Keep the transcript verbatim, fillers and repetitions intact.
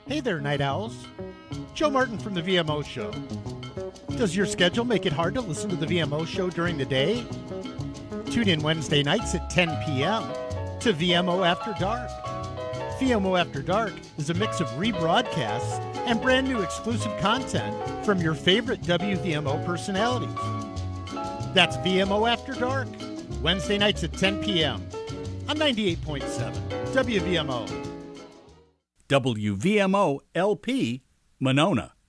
Hey there, Night Owls. Joe Martin from the V M O Show. Does your schedule make it hard to listen to the V M O Show during the day? Tune in Wednesday nights at ten p.m. to V M O After Dark. V M O After Dark is a mix of rebroadcasts and brand new exclusive content from your favorite W V M O personalities. That's V M O After Dark, Wednesday nights at ten p.m. on ninety-eight point seven W V M O. W V M O L P, Monona.